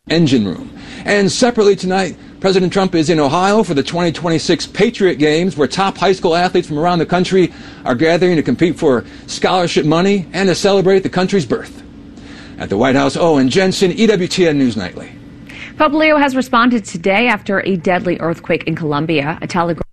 engine room. And separately tonight, President Trump is in Ohio for the 2026 Patriot Games, where top high school athletes from around the country are gathering to compete for scholarship money and to celebrate the country's birth. At the White House, Owen Jensen, EWTN News Nightly. Pope Leo has responded today after a deadly earthquake in Colombia. A telegram